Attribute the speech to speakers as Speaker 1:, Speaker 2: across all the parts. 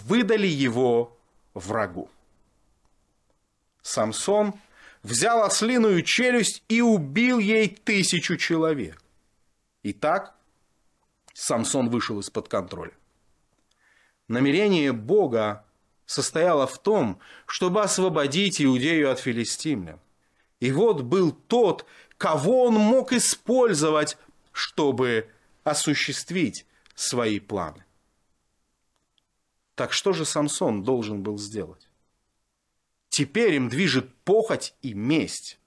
Speaker 1: выдали его врагу. Самсон взял ослиную челюсть и убил ей 1000 человек. Итак, Самсон вышел из-под контроля. Намерение Бога состояло в том, чтобы освободить Иудею от филистимлян. И вот был тот, кого он мог использовать, чтобы осуществить свои планы. Так что же Самсон должен был сделать? Теперь им движет похоть и месть.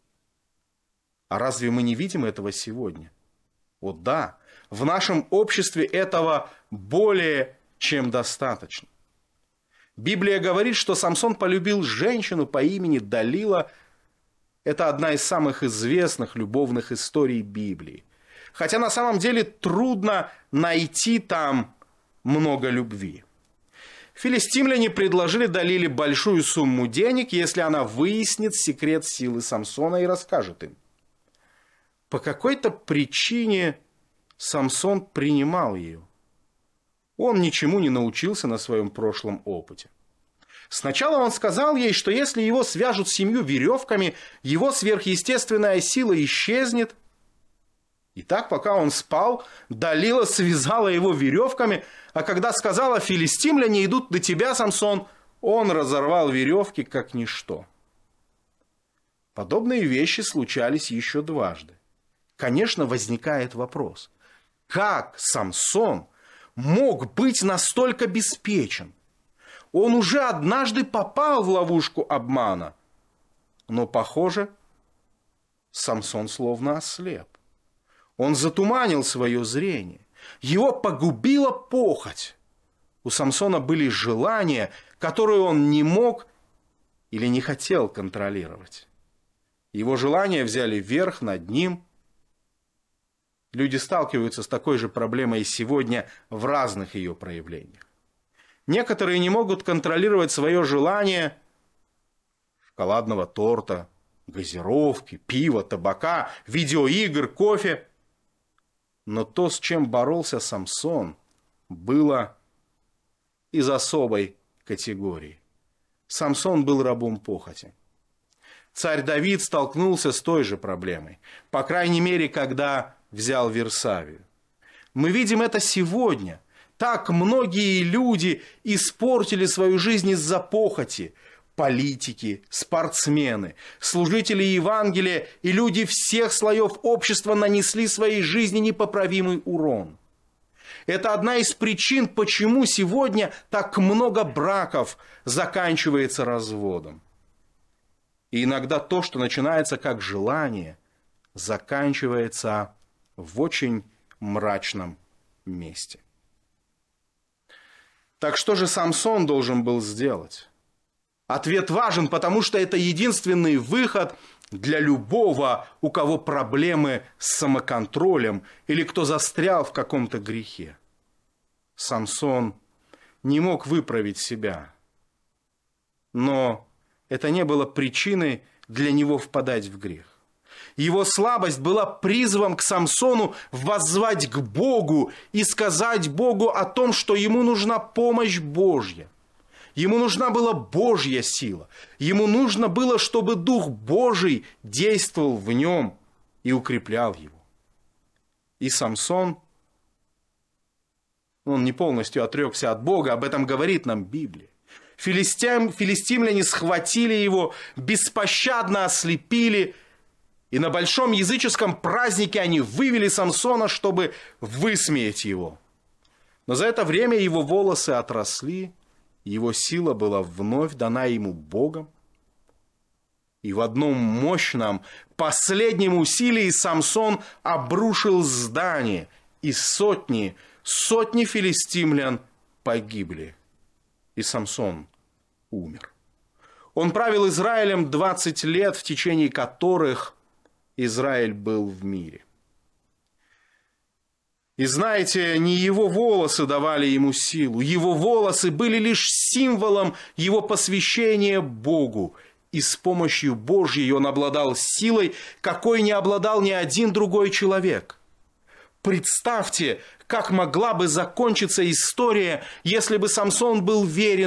Speaker 1: А разве мы не видим этого сегодня? О да, в нашем обществе этого более чем достаточно. Библия говорит, что Самсон полюбил женщину по имени Далила. Это одна из самых известных любовных историй Библии. Хотя на самом деле трудно найти там много любви. Филистимляне предложили Далиле большую сумму денег, если она выяснит секрет силы Самсона и расскажет им. По какой-то причине Самсон принимал ее. Он ничему не научился на своем прошлом опыте. Сначала он сказал ей, что если его свяжут 7 веревками, его сверхъестественная сила исчезнет. И так, пока он спал, Далила связала его веревками, а когда сказала: «Филистимляне идут на тебя, Самсон», он разорвал веревки как ничто. Подобные вещи случались еще дважды. Конечно, возникает вопрос: как Самсон мог быть настолько беспечен? Он уже однажды попал в ловушку обмана, но, похоже, Самсон словно ослеп. Он затуманил свое зрение. Его погубила похоть. У Самсона были желания, которые он не мог или не хотел контролировать. Его желания взяли верх над ним. Люди сталкиваются с такой же проблемой сегодня в разных ее проявлениях. Некоторые не могут контролировать свое желание шоколадного торта, газировки, пива, табака, видеоигр, кофе. Но то, с чем боролся Самсон, было из особой категории. Самсон был рабом похоти. Царь Давид столкнулся с той же проблемой, по крайней мере, когда взял Вирсавию. Мы видим это сегодня. Так многие люди испортили свою жизнь из-за похоти. Политики, спортсмены, служители Евангелия и люди всех слоев общества нанесли своей жизни непоправимый урон. Это одна из причин, почему сегодня так много браков заканчивается разводом. И иногда то, что начинается как желание, заканчивается в очень мрачном месте. Так что же Самсон должен был сделать? Ответ важен, потому что это единственный выход для любого, у кого проблемы с самоконтролем или кто застрял в каком-то грехе. Самсон не мог выправить себя, но это не было причиной для него впадать в грех. Его слабость была призывом к Самсону воззвать к Богу и сказать Богу о том, что ему нужна помощь Божья. Ему нужна была Божья сила. Ему нужно было, чтобы Дух Божий действовал в нем и укреплял его. И Самсон, он не полностью отрекся от Бога, об этом говорит нам Библия. Филистимляне схватили его, беспощадно ослепили, и на большом языческом празднике они вывели Самсона, чтобы высмеять его. Но за это время его волосы отросли, его сила была вновь дана ему Богом. И в одном мощном, последнем усилии Самсон обрушил здание, и сотни филистимлян погибли. И Самсон умер. Он правил Израилем 20 лет, в течение которых Израиль был в мире. И знаете, не его волосы давали ему силу, его волосы были лишь символом его посвящения Богу. И с помощью Божьей он обладал силой, какой не обладал ни один другой человек. Представьте, как могла бы закончиться история, если бы Самсон был верен